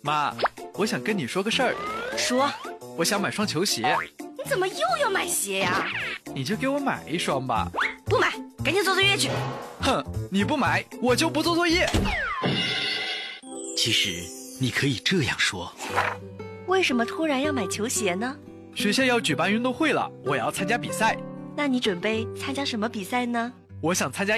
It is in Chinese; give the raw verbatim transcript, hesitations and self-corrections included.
妈，我想跟你说个事儿。 说。 我想买双球鞋。 你怎么又要买鞋呀？ 你就给我买一双吧。 不买，赶紧做作业去。 哼，你不买，我就不做作业。 其实你可以这样说。 为什么突然要买球鞋呢？ 学校要举办运动会了，我要参加比赛。 那你准备参加什么比赛呢？ 我想参加